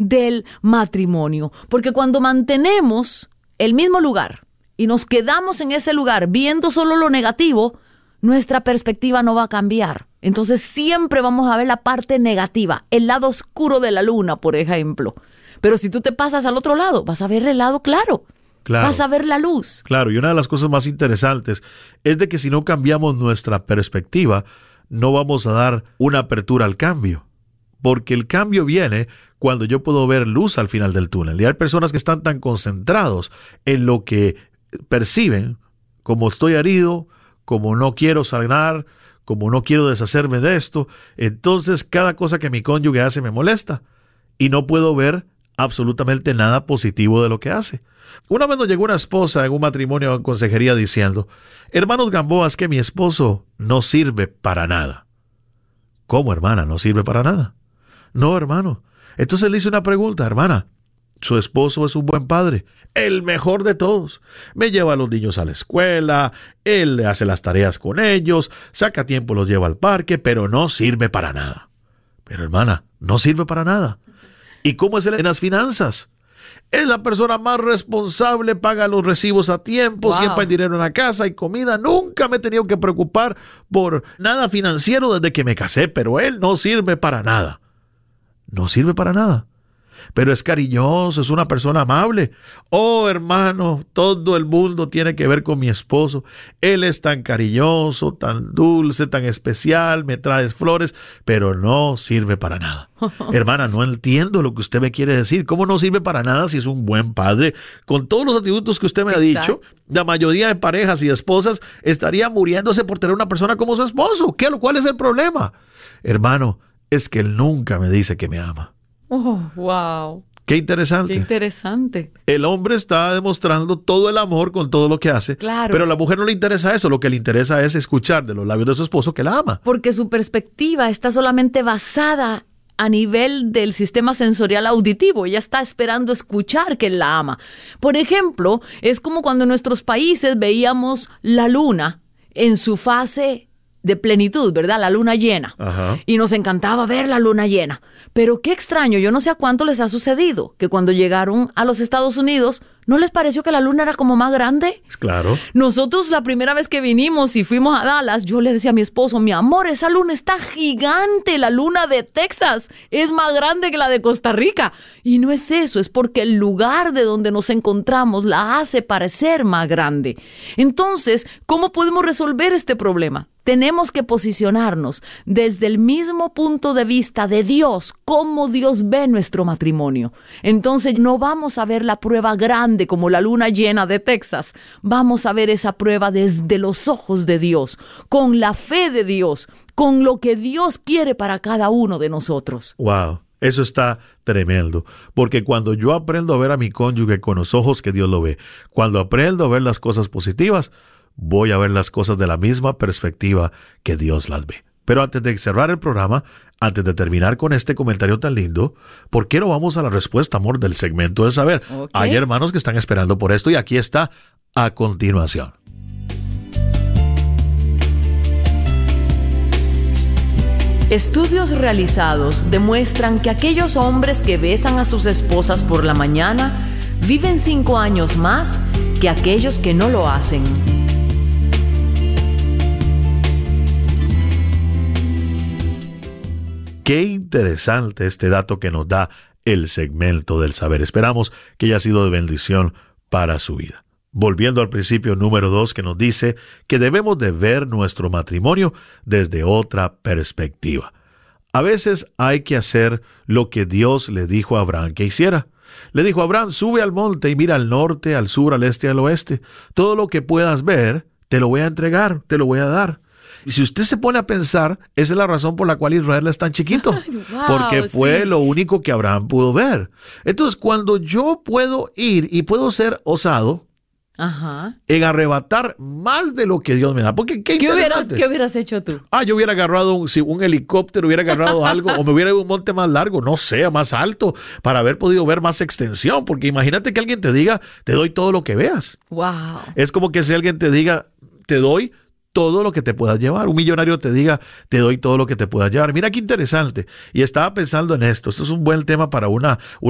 del matrimonio. Porque cuando mantenemos el mismo lugar y nos quedamos en ese lugar viendo solo lo negativo, nuestra perspectiva no va a cambiar. Entonces siempre vamos a ver la parte negativa, el lado oscuro de la luna, por ejemplo. Pero si tú te pasas al otro lado, vas a ver el lado claro. Vas a ver la luz. Claro, y una de las cosas más interesantes es de que si no cambiamos nuestra perspectiva, no vamos a dar una apertura al cambio. Porque el cambio viene cuando yo puedo ver luz al final del túnel. Y hay personas que están tan concentrados en lo que perciben, como estoy herido, como no quiero sanar, como no quiero deshacerme de esto, entonces cada cosa que mi cónyuge hace me molesta y no puedo ver absolutamente nada positivo de lo que hace. Una vez nos llegó una esposa en un matrimonio en consejería diciendo: hermanos Gamboa, es que mi esposo no sirve para nada. ¿Cómo, hermana? ¿No sirve para nada? No, hermano. Entonces le hice una pregunta: hermana, su esposo es un buen padre, el mejor de todos. Me lleva a los niños a la escuela, él le hace las tareas con ellos, saca tiempo, los lleva al parque, pero no sirve para nada. Pero hermana, no sirve para nada. ¿Y cómo es él en las finanzas? Es la persona más responsable, paga los recibos a tiempo, Wow. siempre hay dinero en la casa, hay comida. Nunca me he tenido que preocupar por nada financiero desde que me casé, pero él no sirve para nada. No sirve para nada. Pero es cariñoso, es una persona amable. Oh, hermano, todo el mundo tiene que ver con mi esposo. Él es tan cariñoso, tan dulce, tan especial, me trae flores, pero no sirve para nada. Hermana, no entiendo lo que usted me quiere decir. ¿Cómo no sirve para nada si es un buen padre? Con todos los atributos que usted me ha dicho, la mayoría de parejas y esposas estaría muriéndose por tener una persona como su esposo. ¿Cuál es el problema? Hermano, es que él nunca me dice que me ama. Oh, wow. Qué interesante. Qué interesante. El hombre está demostrando todo el amor con todo lo que hace, Claro. pero a la mujer no le interesa eso. Lo que le interesa es escuchar de los labios de su esposo que la ama. Porque su perspectiva está solamente basada a nivel del sistema sensorial auditivo. Ella está esperando escuchar que él la ama. Por ejemplo, es como cuando en nuestros países veíamos la luna en su fase de plenitud, ¿verdad? La luna llena. Ajá. Y nos encantaba ver la luna llena. Pero qué extraño, yo no sé a cuánto les ha sucedido, que cuando llegaron a los Estados Unidos, ¿no les pareció que la luna era como más grande? Claro. Nosotros la primera vez que vinimos y fuimos a Dallas, yo le decía a mi esposo: mi amor, esa luna está gigante, la luna de Texas es más grande que la de Costa Rica. Y no es eso, es porque el lugar de donde nos encontramos la hace parecer más grande. Entonces, ¿cómo podemos resolver este problema? Tenemos que posicionarnos desde el mismo punto de vista de Dios, cómo Dios ve nuestro matrimonio. Entonces no vamos a ver la prueba grande como la luna llena de Texas. Vamos a ver esa prueba desde los ojos de Dios, con la fe de Dios, con lo que Dios quiere para cada uno de nosotros. Wow. Eso está tremendo, porque cuando yo aprendo a ver a mi cónyuge con los ojos que Dios lo ve, cuando aprendo a ver las cosas positivas, voy a ver las cosas de la misma perspectiva que Dios las ve. Pero antes de cerrar el programa, antes de terminar con este comentario tan lindo, ¿por qué no vamos a la respuesta, amor, del segmento de saber? Okay. Hay hermanos que están esperando por esto y aquí está a continuación. Estudios realizados demuestran que aquellos hombres que besan a sus esposas por la mañana viven 5 años más que aquellos que no lo hacen. Qué interesante este dato que nos da el segmento del saber. Esperamos que haya sido de bendición para su vida. Volviendo al principio número 2, que nos dice que debemos de ver nuestro matrimonio desde otra perspectiva. A veces hay que hacer lo que Dios le dijo a Abraham que hiciera. Le dijo a Abraham: sube al monte y mira al norte, al sur, al este y al oeste. Todo lo que puedas ver, te lo voy a entregar, te lo voy a dar. Y si usted se pone a pensar, esa es la razón por la cual Israel es tan chiquito. Wow, porque fue sí. lo único que Abraham pudo ver. Entonces, cuando yo puedo ir y puedo ser osado Ajá. en arrebatar más de lo que Dios me da. Porque qué interesante. ¿Qué hubieras hecho tú? Yo hubiera agarrado un helicóptero, hubiera agarrado algo, o me hubiera ido a un monte más largo, no sé, más alto, para haber podido ver más extensión. Porque imagínate que alguien te diga: te doy todo lo que veas. Wow. Es como que si alguien te diga: te doy todo lo que te puedas llevar. Un millonario te diga: te doy todo lo que te puedas llevar. Mira qué interesante. Y estaba pensando en esto. Esto es un buen tema para una